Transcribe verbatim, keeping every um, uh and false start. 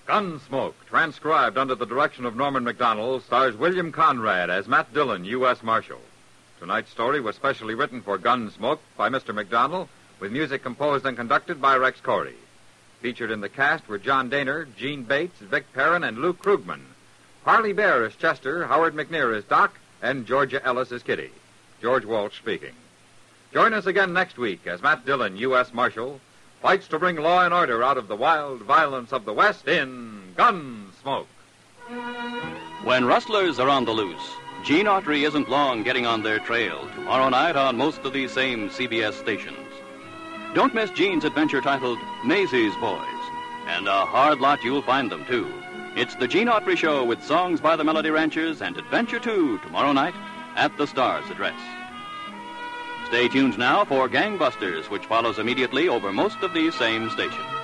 Gunsmoke, transcribed under the direction of Norman Macdonnell, stars William Conrad as Matt Dillon, U S Marshal. Tonight's story was specially written for Gunsmoke by Mister Macdonnell, with music composed and conducted by Rex Corey. Featured in the cast were John Daner, Gene Bates, Vic Perrin, and Luke Krugman. Harley Bear as Chester, Howard McNear as Doc, and Georgia Ellis as Kitty. George Walsh speaking. Join us again next week as Matt Dillon, U S Marshal, fights to bring law and order out of the wild violence of the West in Gunsmoke. When rustlers are on the loose, Gene Autry isn't long getting on their trail tomorrow night on most of these same C B S stations. Don't miss Gene's adventure titled Maisie's Boys, and a hard lot you'll find them, too. It's the Gene Autry Show with songs by the Melody Ranchers and Adventure two tomorrow night at the Star's address. Stay tuned now for Gangbusters, which follows immediately over most of these same stations.